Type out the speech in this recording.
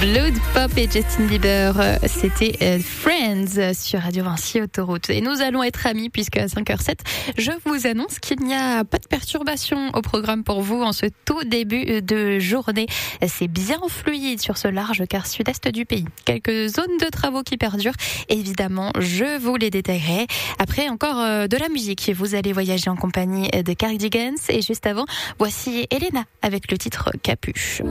Blood Pop et Justin Bieber, c'était Friends sur Radio Vinci Autoroute. Et nous allons être amis puisque à 5h07, je vous annonce qu'il n'y a pas de perturbation au programme pour vous en ce tout début de journée. C'est bien fluide sur ce large quart sud-est du pays. Quelques zones de travaux qui perdurent. Évidemment, je vous les détaillerai. Après, encore de la musique. Vous allez voyager en compagnie de Cardigans. Et juste avant, voici Elena avec le titre Capuche.